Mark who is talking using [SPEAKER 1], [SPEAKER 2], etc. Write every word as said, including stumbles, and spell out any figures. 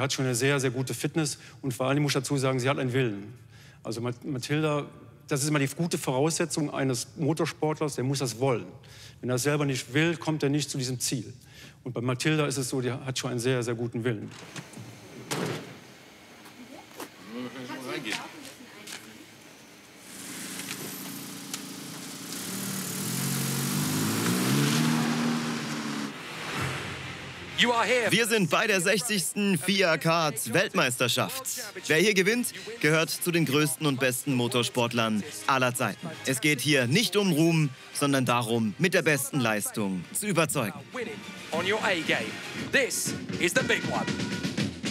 [SPEAKER 1] hat schon eine sehr, sehr gute Fitness und vor allem muss ich dazu sagen, sie hat einen Willen. Also Mathilda, das ist immer die gute Voraussetzung eines Motorsportlers, der muss das wollen. Wenn er es selber nicht will, kommt er nicht zu diesem Ziel. Und bei Mathilda ist es so, die hat schon einen sehr, sehr guten Willen.
[SPEAKER 2] Wir sind bei der sechzigsten FIA Karts Weltmeisterschaft. Wer hier gewinnt, gehört zu den größten und besten Motorsportlern aller Zeiten. Es geht hier nicht um Ruhm, sondern darum, mit der besten Leistung zu überzeugen.
[SPEAKER 3] On your A game. This is the big one.